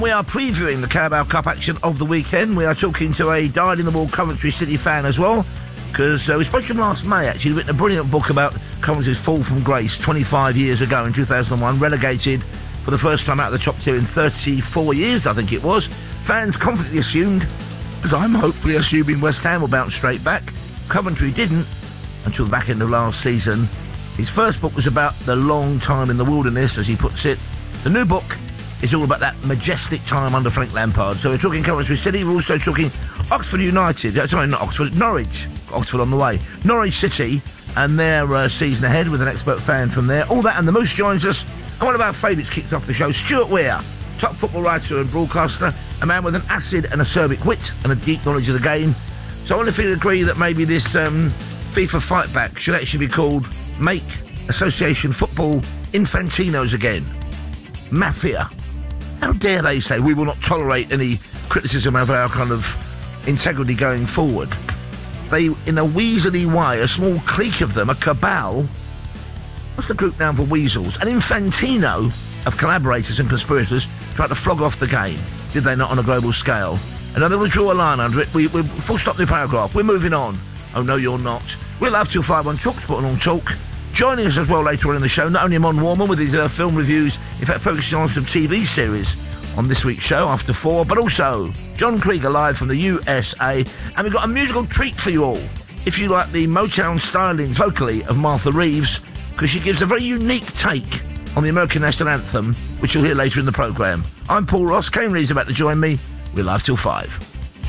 We are previewing the Carabao Cup action of the weekend. We are talking to a dyed-in-the-wool Coventry City fan as well, because we spoke to him last May, actually. He'd written a brilliant book about Coventry's fall from grace 25 years ago in 2001, relegated for the first time out of the top tier in 34 years, I think it was. Fans confidently assumed, as I'm hopefully assuming, West Ham will bounce straight back. Coventry didn't until the back end of last season. His first book was about the long time in the wilderness, as he puts it. The new book is all about that majestic time under Frank Lampard. So we're talking Coventry City, we're also talking Oxford United, sorry, not Oxford, Norwich, Oxford on the way, Norwich City and their season ahead with an expert fan from there. All that and the Moose joins us, and one of our favourites kicks off the show, Stuart Weir, top football writer and broadcaster, a man with an acid and acerbic wit and a deep knowledge of the game. So I wonder if you'd agree that maybe this FIFA fight back should actually be called Make Association Football Infantinos Again. Mafia. How dare they say we will not tolerate any criticism of our kind of integrity going forward? They, in a weaselly way, a small clique of them, a cabal, what's the group now for weasels? An Infantino of collaborators and conspirators tried to flog off the game. Did they not on a global scale? And then we'll draw a line under it. We'll full stop the paragraph. We're moving on. Oh, no, you're not. We'll have till 5 on TalkSport and on Talk. Joining us as well later on in the show, not only Mon Warman with his film reviews, in fact focusing on some TV series on this week's show after 4, but also John Krieger live from the USA, and we've got a musical treat for you all. If you like the Motown stylings vocally of Martha Reeves, because she gives a very unique take on the American National Anthem, which you'll hear later in the programme. I'm Paul Ross, Kane Reeves about to join me. We're live till 5.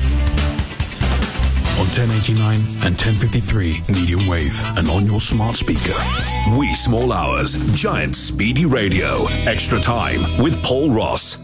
On 1089 and 1053 medium wave and on your smart speaker. Wee Small Hours, Giant Speedy Radio. Extra Time with Paul Ross.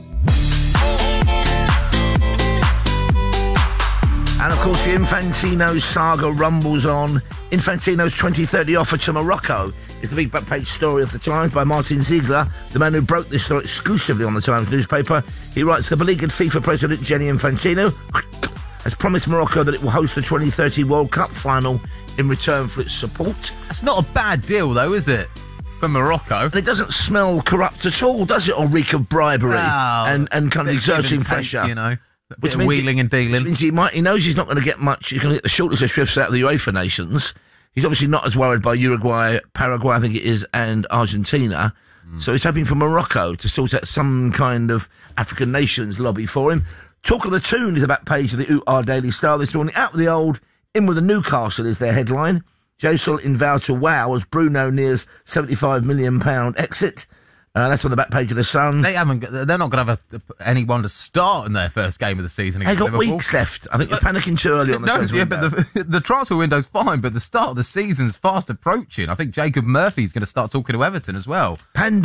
And of course the Infantino saga rumbles on. Infantino's 2030 offer to Morocco is the big back page story of the Times by Martin Ziegler, the man who broke this story exclusively on the Times newspaper. He writes, the beleaguered FIFA president Gianni Infantino has promised Morocco that it will host the 2030 World Cup final in return for its support. That's not a bad deal, though, is it? For Morocco. And it doesn't smell corrupt at all, does it? Or reek of bribery and kind of exerting pressure. You know, which means wheeling and dealing. Which means he knows he's not going to get much. He's going to get the shortest of shifts out of the UEFA nations. He's obviously not as worried by Uruguay, Paraguay, I think it is, and Argentina. So he's hoping for Morocco to sort out some kind of African nations lobby for him. Talk of the Toon is the back page of the UR Daily Star this morning. Out with the old, in with the Newcastle is their headline. Josel in vow to wow as Bruno nears £75 million exit. That's on the back page of the Sun. They're not going to have anyone to start in their first game of the season against Liverpool. Liverpool. Weeks left. I think you're panicking too early on the transfer window. But the transfer window's fine, but the start of the season's fast approaching. I think Jacob Murphy's going to start talking to Everton as well.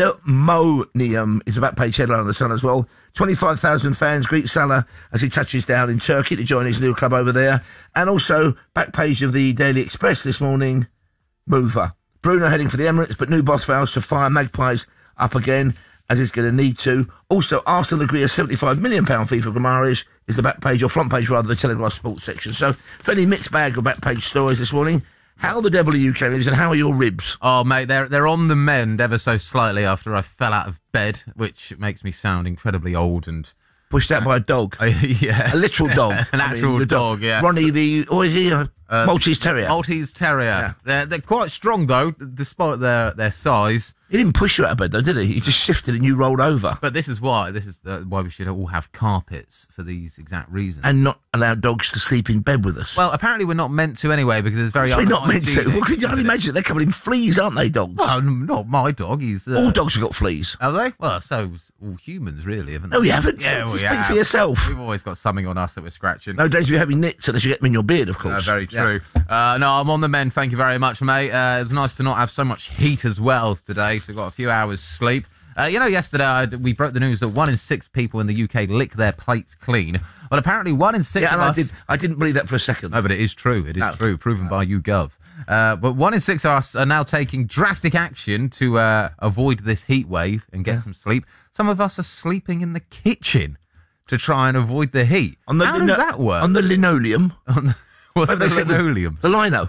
Pandemonium is the back page headline of the Sun as well. 25,000 fans greet Salah as he touches down in Turkey to join his new club over there. And also, back page of the Daily Express this morning, mover. Bruno heading for the Emirates, but new boss vows to fire Magpies up again, as he's going to need to. Also, Arsenal agree a £75 million fee for Guimaraes is the back page, or front page rather, the Telegraph Sports section. So, fairly mixed bag of back page stories this morning. How the devil are you, Kennedy, and how are your ribs? Oh, mate, they're on the mend ever so slightly after I fell out of bed, which makes me sound incredibly old and... Pushed out by a dog. Yeah. A literal dog. An actual dog, yeah. Ronnie or is he a Maltese Terrier? Maltese Terrier. Yeah. They're quite strong, though, despite their size. He didn't push you out of bed, though, did he? He just shifted and you rolled over. But this is why we should all have carpets for these exact reasons. And not allow dogs to sleep in bed with us. Well, apparently we're not meant to anyway, because it's very unhygienic. They're not meant to. Well, can you imagine? They're covered in fleas, aren't they, dogs? Well, not my dog. All dogs have got fleas. Have they? Well, so all humans, really, haven't they? No, you haven't. Yeah, we speak have. for yourself. We've always got something on us that we're scratching. No danger of having nits unless you get them in your beard, of course. Very true. Yeah. No, I'm on the mend. Thank you very much, mate. It was nice to not have so much heat as well today, so got a few hours sleep. Yesterday we broke the news that 1 in 6 people in the UK lick their plates clean. Well, apparently 1 in 6 of us... I didn't believe that for a second. No, but it is true. It is true, proven by YouGov. But 1 in 6 of us are now taking drastic action to avoid this heat wave and get some sleep. Some of us are sleeping in the kitchen to try and avoid the heat. How does that work? On the linoleum. What's the linoleum? The lino.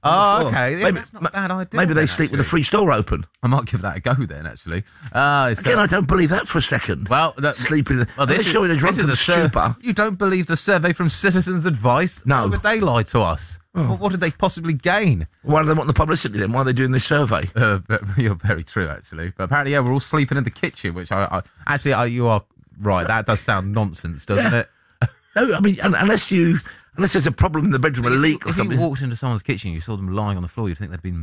Oh, floor. okay. Yeah, that's not a bad idea. Maybe they then, sleep with the actually. free store open. I might give that a go then, actually. Again, I don't believe that for a second. Well, sleeping. Well, this is showing a drunken stupor. You don't believe the survey from Citizens Advice? No. Why would they lie to us? Well, what did they possibly gain? Why do they want the publicity then? Why are they doing this survey? You're very true, actually. But apparently, yeah, we're all sleeping in the kitchen, which you are right. That does sound nonsense, doesn't it? No, I mean, unless there's a problem in the bedroom, a leak or If something. you walked into someone's kitchen, you saw them lying on the floor, you'd think they'd been